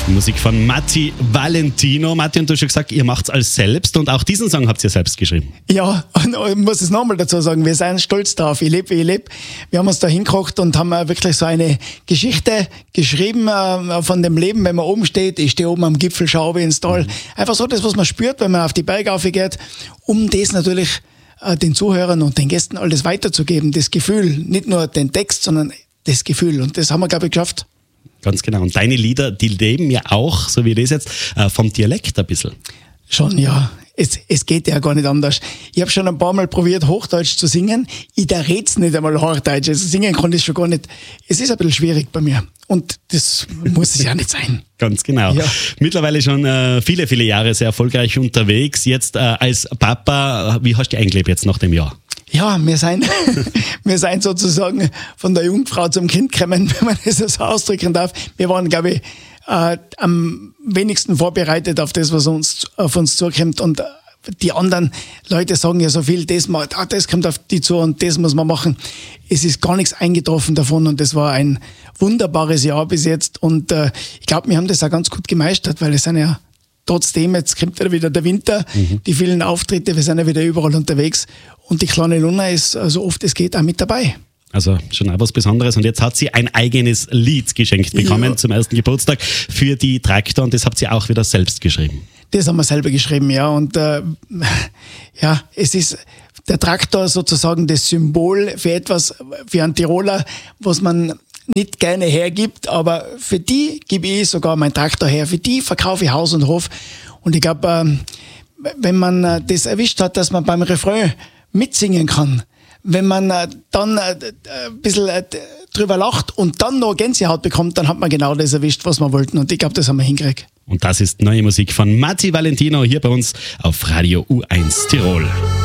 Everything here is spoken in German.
Musik von Matti Valentino. Matti, und du hast schon gesagt, ihr macht es alles selbst und auch diesen Song habt ihr selbst geschrieben. Ja, und ich muss es nochmal dazu sagen, wir sind stolz drauf. Ich lebe. Wir haben uns da hingekocht und haben wirklich so eine Geschichte geschrieben von dem Leben, wenn man oben steht. Ich stehe oben am Gipfel, schaue ins Tal. Einfach so das, was man spürt, wenn man auf die Berge aufgeht, um das natürlich den Zuhörern und den Gästen alles weiterzugeben. Das Gefühl, nicht nur den Text, sondern das Gefühl. Und das haben wir, glaube ich, geschafft. Ganz genau. Und deine Lieder, die leben ja auch, so wie das jetzt, vom Dialekt ein bisschen. Schon, ja. Es geht ja gar nicht anders. Ich habe schon ein paar Mal probiert, Hochdeutsch zu singen. Ich red's nicht einmal Hochdeutsch. Also singen kann ich schon gar nicht. Es ist ein bisschen schwierig bei mir. Und das muss es ja nicht sein. Ganz genau. Ja. Mittlerweile schon viele, viele Jahre sehr erfolgreich unterwegs. Jetzt als Papa, wie hast du dich eingelebt jetzt nach dem Jahr? Ja, wir sind sozusagen von der Jungfrau zum Kind gekommen, wenn man das so ausdrücken darf. Wir waren, glaube ich, am wenigsten vorbereitet auf das, was auf uns zukommt. Und die anderen Leute sagen ja so viel, das kommt auf die zu und das muss man machen. Es ist gar nichts eingetroffen davon und das war ein wunderbares Jahr bis jetzt. Und ich glaube, wir haben das auch ganz gut gemeistert, weil es sind ja trotzdem, jetzt kommt ja wieder der Winter, die vielen Auftritte, wir sind ja wieder überall unterwegs. Und die kleine Luna ist so oft es geht auch mit dabei. Also schon auch was Besonderes. Und jetzt hat sie ein eigenes Lied geschenkt bekommen zum ersten Geburtstag für die Traktor. Und das habt ihr auch wieder selbst geschrieben. Das haben wir selber geschrieben, ja. Und ja, es ist der Traktor sozusagen das Symbol für etwas, für einen Tiroler, was man nicht gerne hergibt. Aber für die gebe ich sogar meinen Traktor her. Für die verkaufe ich Haus und Hof. Und ich glaube, wenn man das erwischt hat, dass man beim Refrain mitsingen kann, wenn man dann ein bisschen drüber lacht und dann noch Gänsehaut bekommt, dann hat man genau das erwischt, was wir wollten. Und ich glaube, das haben wir hingekriegt. Und das ist neue Musik von Matti Valentino hier bei uns auf Radio U1 Tirol.